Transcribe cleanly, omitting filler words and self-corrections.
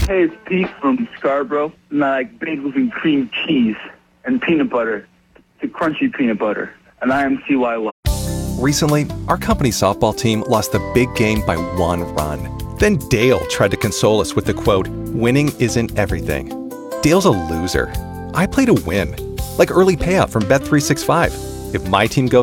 Hey, it's Pete from Scarborough, and I like bagels and cream cheese and peanut butter. It's a crunchy peanut butter, and I am CYY. Recently, our company softball team lost the big game by 1 run. Then Dale tried to console us with the quote, "Winning isn't everything." Dale's a loser. I play to win, like early payout from Bet365. If my team goes